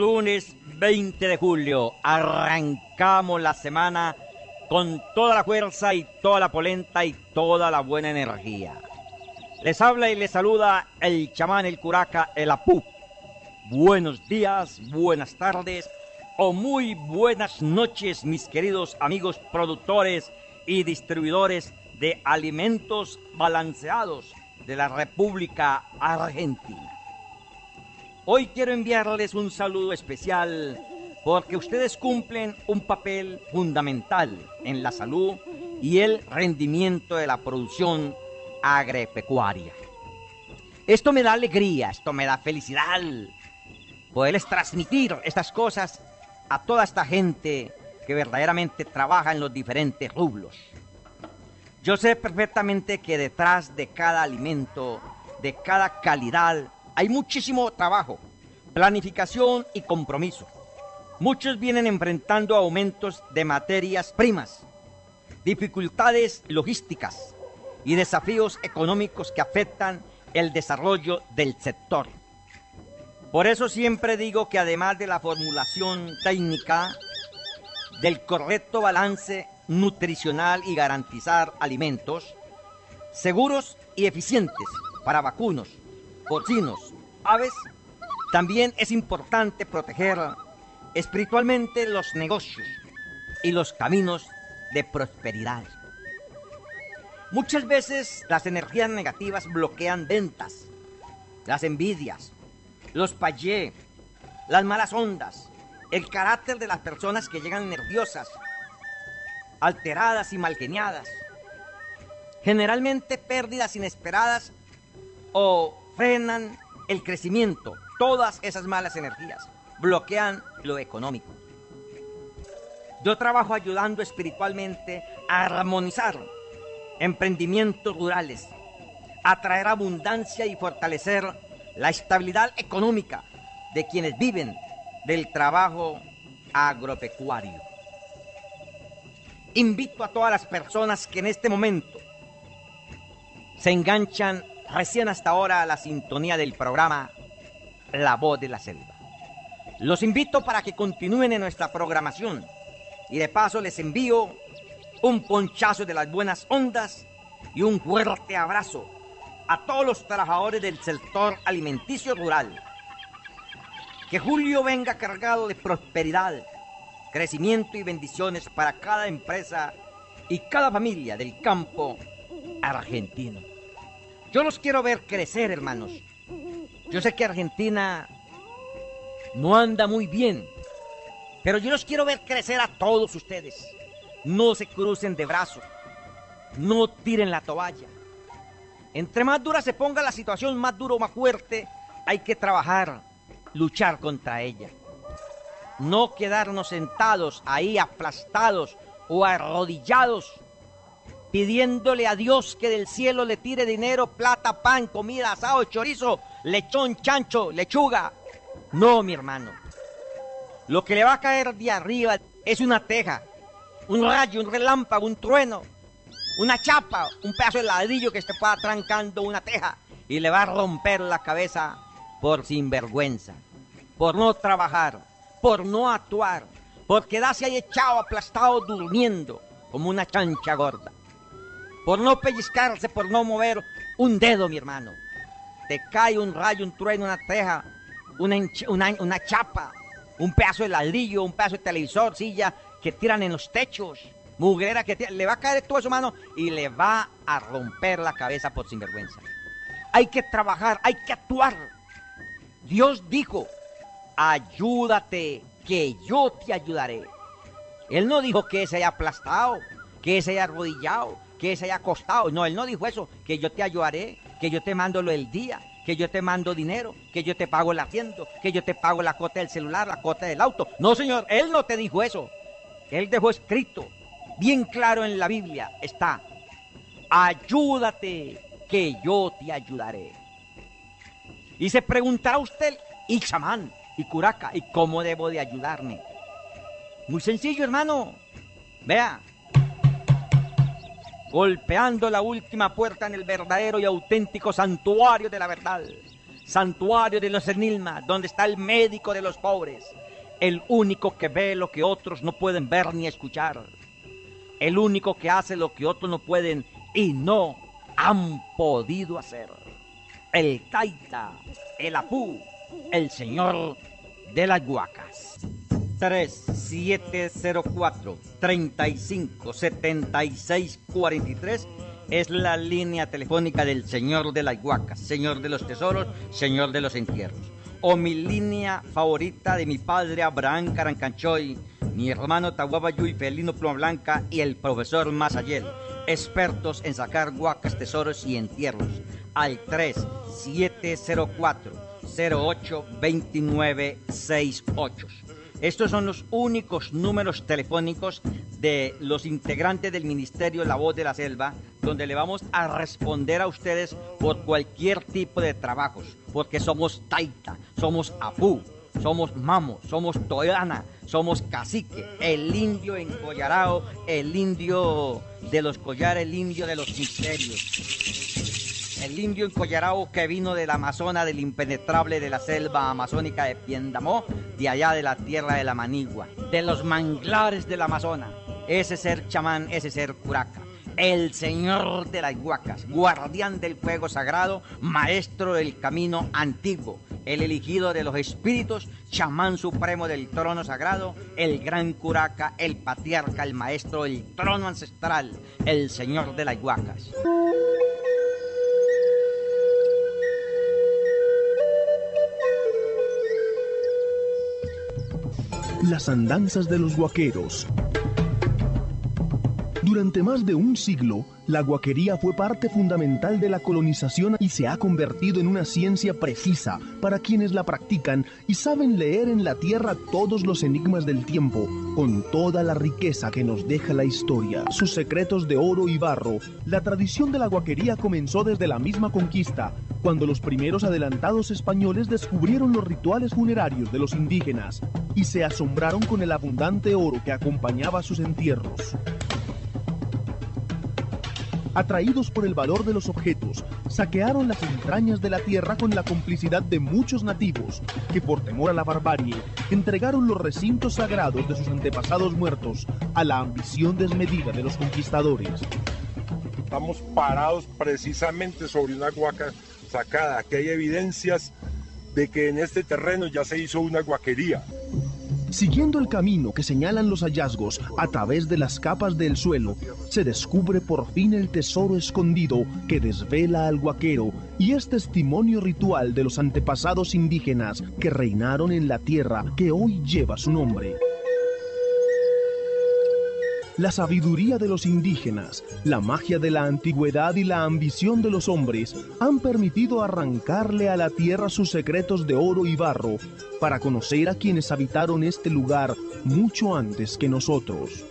lunes 20 de julio. Arrancamos la semana con toda la fuerza y toda la polenta y toda la buena energía. Les habla y les saluda el chamán, el curaca, el apú. Buenos días, buenas tardes o muy buenas noches, mis queridos amigos productores y distribuidores de alimentos balanceados de la República Argentina. Hoy quiero enviarles un saludo especial porque ustedes cumplen un papel fundamental en la salud y el rendimiento de la producción agropecuaria. Esto me da alegría, esto me da felicidad, poderles transmitir estas cosas a toda esta gente que verdaderamente trabaja en los diferentes rubros. Yo sé perfectamente que detrás de cada alimento, de cada calidad, hay muchísimo trabajo, planificación y compromiso. Muchos vienen enfrentando aumentos de materias primas, dificultades logísticas y desafíos económicos que afectan el desarrollo del sector. Por eso siempre digo que además de la formulación técnica, del correcto balance nutricional y garantizar alimentos seguros y eficientes para vacunos, porcinos, aves, también es importante proteger espiritualmente los negocios y los caminos de prosperidad. Muchas veces las energías negativas bloquean ventas, las envidias, los payé, las malas ondas, el carácter de las personas que llegan nerviosas, alteradas y malgeniadas, generalmente pérdidas inesperadas o frenan el crecimiento. Todas esas malas energías bloquean lo económico. Yo trabajo ayudando espiritualmente a armonizar emprendimientos rurales, a traer abundancia y fortalecer la estabilidad económica de quienes viven del trabajo agropecuario. Invito a todas las personas que en este momento se enganchan recién hasta ahora a la sintonía del programa La Voz de la Selva. Los invito para que continúen en nuestra programación y de paso les envío un ponchazo de las buenas ondas y un fuerte abrazo a todos los trabajadores del sector alimenticio rural. Que julio venga cargado de prosperidad, crecimiento y bendiciones para cada empresa y cada familia del campo argentino. Yo los quiero ver crecer, hermanos. Yo sé que Argentina no anda muy bien, pero yo los quiero ver crecer a todos ustedes. No se crucen de brazos, no tiren la toalla. Entre más dura se ponga la situación, más duro, más fuerte, hay que trabajar, luchar contra ella. No quedarnos sentados ahí aplastados o arrodillados, pidiéndole a Dios que del cielo le tire dinero, plata, pan, comida, asado, chorizo, lechón, chancho, lechuga. No, mi hermano. Lo que le va a caer de arriba es una teja, un rayo, un relámpago, un trueno, una chapa, un pedazo de ladrillo que esté trancando una teja y le va a romper la cabeza por sinvergüenza, por no trabajar, por no actuar, por quedarse ahí echado, aplastado, durmiendo como una chancha gorda, por no pellizcarse, por no mover un dedo, mi hermano. Te cae un rayo, un trueno, una teja, una chapa, un pedazo de ladrillo, un pedazo de televisor, silla que tiran en los techos, mugrera que le va a caer todo eso, mano, y le va a romper la cabeza por sinvergüenza. Hay que trabajar, hay que actuar. Dios dijo: ayúdate, que yo te ayudaré. Él no dijo que se haya aplastado, que se haya arrodillado, que se haya acostado. No, él no dijo eso, que yo te ayudaré, que yo te mando lo del día, que yo te mando dinero, que yo te pago el arriendo, que yo te pago la cuota del celular, la cuota del auto. No, señor, él no te dijo eso. Él dejó escrito, bien claro en la Biblia, está: ayúdate, que yo te ayudaré. Y se preguntará usted: y chamán, y curaca, ¿y cómo debo de ayudarme? Muy sencillo, hermano. Vea, golpeando la última puerta en el verdadero y auténtico santuario de la verdad, santuario de los enigmas, donde está el médico de los pobres, el único que ve lo que otros no pueden ver ni escuchar, el único que hace lo que otros no pueden y no han podido hacer, el Taita, el Apú, el señor de las Guacas. 3704-357643 es la línea telefónica del señor de las Guacas, señor de los tesoros, señor de los entierros. O mi línea favorita de mi padre Abraham Carancanchoy, mi hermano Tahuabayuy Felino Pluma Blanca y el profesor Masayel, expertos en sacar guacas, tesoros y entierros, al 3704-082968. Estos son los únicos números telefónicos de los integrantes del Ministerio La Voz de la Selva, donde le vamos a responder a ustedes por cualquier tipo de trabajos, porque somos Taita, somos Apú, somos Mamo, somos Toyana, somos Cacique, el indio encollarao, el indio de los collares, el indio de los misterios, el indio encollarao que vino del Amazonas, del impenetrable de la selva amazónica de Piendamó, de allá de la tierra de la Manigua, de los manglares del Amazonas, ese ser chamán, ese ser curaca. El señor de las Guacas, guardián del fuego sagrado, maestro del camino antiguo, el elegido de los espíritus, chamán supremo del trono sagrado, el gran curaca, el patriarca, el maestro del trono ancestral, el señor de las Guacas. Las andanzas de los guaqueros. Durante más de un siglo, la guaquería fue parte fundamental de la colonización y se ha convertido en una ciencia precisa para quienes la practican y saben leer en la tierra todos los enigmas del tiempo, con toda la riqueza que nos deja la historia, sus secretos de oro y barro. La tradición de la guaquería comenzó desde la misma conquista, cuando los primeros adelantados españoles descubrieron los rituales funerarios de los indígenas y se asombraron con el abundante oro que acompañaba sus entierros. Atraídos por el valor de los objetos, saquearon las entrañas de la tierra con la complicidad de muchos nativos, que por temor a la barbarie, entregaron los recintos sagrados de sus antepasados muertos a la ambición desmedida de los conquistadores. Estamos parados precisamente sobre una guaca sacada. Aquí hay evidencias de que en este terreno ya se hizo una guaquería. Siguiendo el camino que señalan los hallazgos a través de las capas del suelo, se descubre por fin el tesoro escondido que desvela al guaquero y es testimonio ritual de los antepasados indígenas que reinaron en la tierra que hoy lleva su nombre. La sabiduría de los indígenas, la magia de la antigüedad y la ambición de los hombres han permitido arrancarle a la tierra sus secretos de oro y barro para conocer a quienes habitaron este lugar mucho antes que nosotros.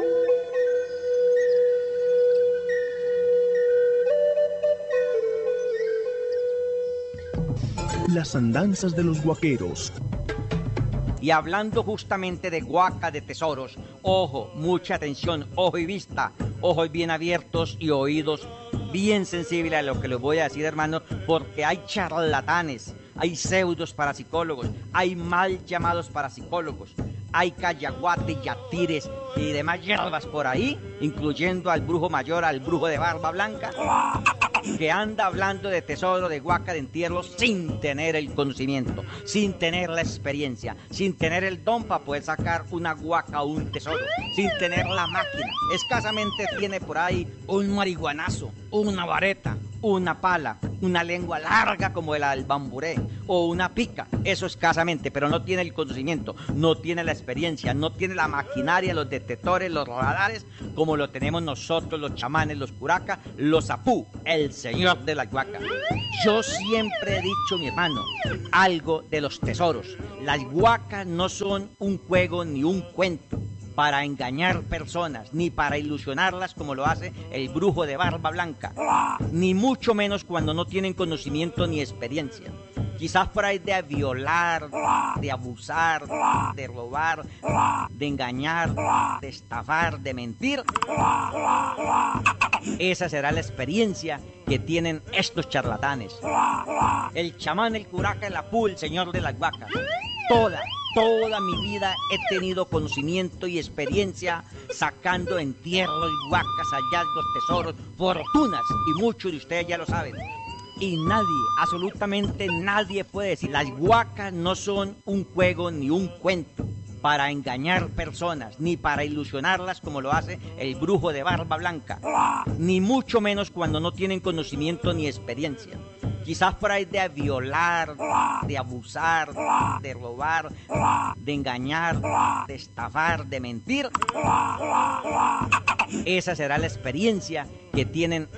Las andanzas de los guaqueros. Y hablando justamente de guaca, de tesoros, ojo, mucha atención, ojo y vista, ojos bien abiertos y oídos bien sensibles a lo que les voy a decir, hermanos, porque hay charlatanes, hay pseudos parapsicólogos, hay mal llamados parapsicólogos, hay cayaguates, yatires y demás hierbas por ahí, incluyendo al brujo mayor, al brujo de barba blanca, que anda hablando de tesoro, de guaca, de entierros, sin tener el conocimiento, sin tener la experiencia, sin tener el don para poder sacar una guaca o un tesoro, sin tener la máquina. Escasamente tiene por ahí un marihuanazo, una vareta, una pala, una lengua larga como la del bamburé o una pica, eso escasamente, pero no tiene el conocimiento, no tiene la experiencia, no tiene la maquinaria, los detectores, los radares, como lo tenemos nosotros, los chamanes, los curacas, los apú, el señor de la guaca. Yo siempre he dicho, mi hermano, algo de los tesoros. Las guacas no son un juego ni un cuento para engañar personas, ni para ilusionarlas como lo hace el brujo de barba blanca, ni mucho menos cuando no tienen conocimiento ni experiencia. Quizás por ahí de violar, de abusar, de robar, de engañar, de estafar, de mentir. Esa será la experiencia que tienen estos charlatanes. El chamán, el curaca, el apú, el señor de las vacas. Toda mi vida he tenido conocimiento y experiencia sacando entierros, huacas, hallazgos, tesoros, fortunas, y muchos de ustedes ya lo saben. Y nadie, absolutamente nadie puede decir, las huacas no son un juego ni un cuento para engañar personas, ni para ilusionarlas como lo hace el brujo de barba blanca, ni mucho menos cuando no tienen conocimiento ni experiencia. Quizás por ahí de violar, de abusar, de robar, de engañar, de estafar, de mentir. Esa será la experiencia que tienen